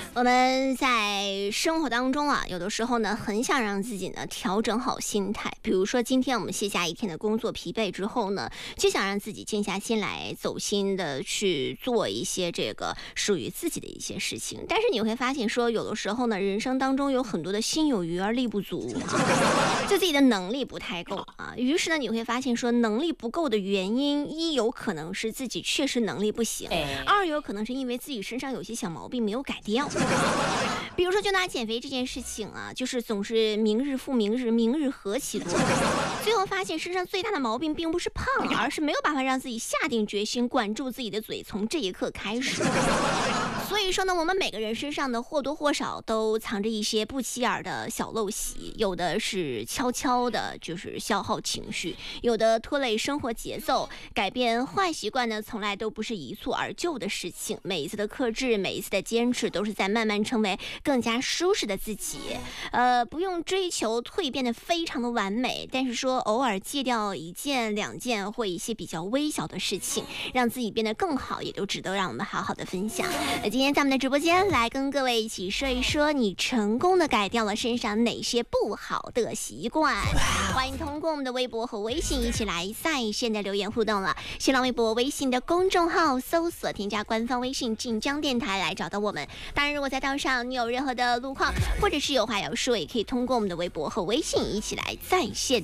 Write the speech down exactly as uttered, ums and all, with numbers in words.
我们在生活当中啊，有的时候呢，很想让自己呢调整好心态。比如说，今天我们卸下一天的工作疲惫之后呢，就想让自己静下心来，走心的去做一些这个属于自己的一些事情。但是你会发现说，有的时候呢，人生当中有很多的心有余而力不足，就自己的能力不太够啊。于是呢，你会发现说，能力不够的原因，一有可能是自己确实能力不行，二有可能是因为自己身上有些小毛病没有改掉。比如说，就拿减肥这件事情啊，就是总是明日复明日，明日何其多。最后发现身上最大的毛病并不是胖，而是没有办法让自己下定决心管住自己的嘴，从这一刻开始。所以说呢，我们每个人身上的或多或少都藏着一些不起眼的小陋习，有的是悄悄的，就是消耗情绪，有的拖累生活节奏。改变坏习惯呢，从来都不是一蹴而就的事情，每一次的克制，每一次的坚持，都是在慢慢成为更加舒适的自己。呃，不用追求蜕变的非常的完美，但是说偶尔戒掉一件两件或一些比较微小的事情，让自己变得更好，也都值得让我们好好的分享。那今天在我们的直播间来跟各位一起说一说，你成功的改掉了身上哪些不好的习惯。欢迎通过我们的微博和微信一起来在线的留言互动了。新浪微博、微信的公众号搜索添加官方微信晋江电台来找到我们。当然，如果在道上你有任何的路况，或者是有话要说，也可以通过我们的微博和微信一起来在线